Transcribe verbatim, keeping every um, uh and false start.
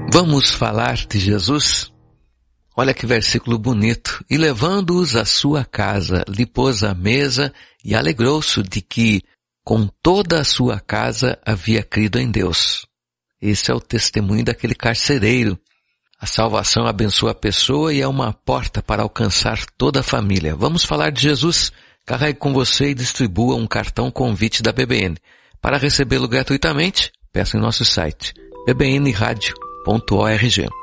Vamos falar de Jesus? Olha que versículo bonito. E levando-os à sua casa, lhe pôs à mesa e alegrou-se de que com toda a sua casa havia crido em Deus. Esse é o testemunho daquele carcereiro. A salvação abençoa a pessoa e é uma porta para alcançar toda a família. Vamos falar de Jesus? Carregue com você e distribua um cartão convite da B B N. Para recebê-lo gratuitamente, peça em nosso site b b n radio ponto org.